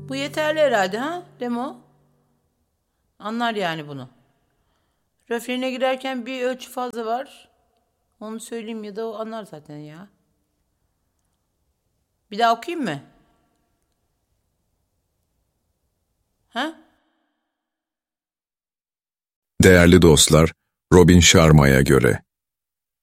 Bu yeterli herhalde ha Demo? Anlar yani bunu. Refrene girerken bir ölçü fazla var. Onu söyleyeyim ya da o anlar zaten ya. Bir daha okuyayım mı? Ha? Değerli dostlar, Robin Sharma'ya göre